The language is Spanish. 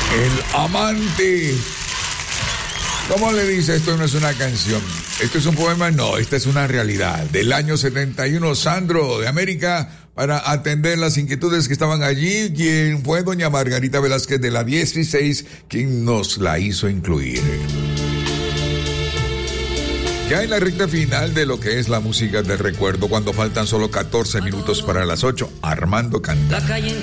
El amante. ¿Cómo le dice? Esto no es una canción. ¿Esto es un poema? No, esta es una realidad. Del año 71, Sandro de América, para atender las inquietudes que estaban allí, quien fue doña Margarita Velázquez de la 16, quien nos la hizo incluir. Ya en la recta final de lo que es la música del recuerdo, cuando faltan solo 14 minutos para las 8, Armando canta.